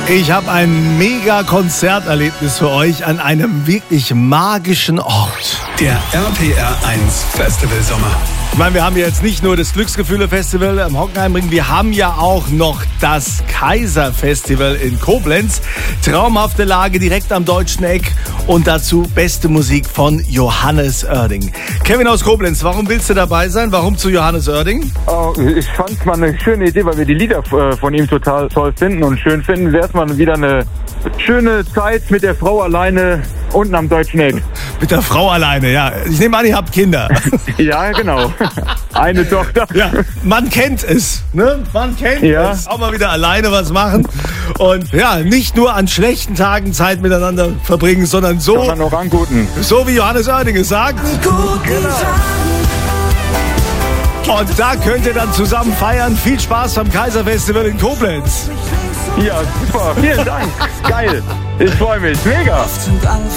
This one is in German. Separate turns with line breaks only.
Ich habe ein mega Konzerterlebnis für euch an einem wirklich magischen Ort.
Der RPR1 Festival Sommer.
Ich meine, wir haben jetzt nicht nur das Glücksgefühle-Festival am Hockenheimring, wir haben ja auch noch das Kaiser-Festival in Koblenz. Traumhafte Lage direkt am Deutschen Eck und dazu beste Musik von Johannes Oerding. Kevin aus Koblenz, warum willst du dabei sein? Warum zu Johannes Oerding?
Ich fand es mal eine schöne Idee, weil wir die Lieder von ihm total toll finden und schön finden. Wäre es mal wieder eine schöne Zeit mit der Frau alleine unten am Deutschen Eck.
Mit der Frau alleine, ja. Ich nehme an, ihr habt Kinder.
Ja, genau. Eine Tochter.
Ja, man kennt es, ne? Man kennt es. Auch mal wieder alleine was machen. Und ja, nicht nur an schlechten Tagen Zeit miteinander verbringen, sondern so,
sondern auch an guten.
So wie Johannes Oerding es sagt.
Genau.
Und da könnt ihr dann zusammen feiern. Viel Spaß beim Kaiser-Festival in Koblenz.
Ja, super. Vielen Dank. Geil. Ich freue mich. Mega.